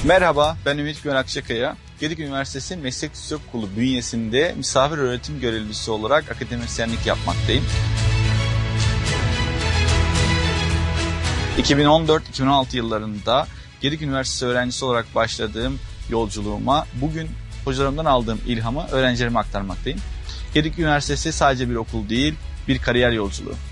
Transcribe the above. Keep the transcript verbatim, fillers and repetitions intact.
Merhaba, ben Ümit Güven Akçakaya. Gedik Üniversitesi Meslek Yüksekokulu bünyesinde misafir öğretim görevlisi olarak akademisyenlik yapmaktayım. iki bin on dört iki bin on altı yıllarında Gedik Üniversitesi öğrencisi olarak başladığım yolculuğuma bugün hocalarımdan aldığım ilhamı öğrencilerime aktarmaktayım. Gedik Üniversitesi sadece bir okul değil, bir kariyer yolculuğu.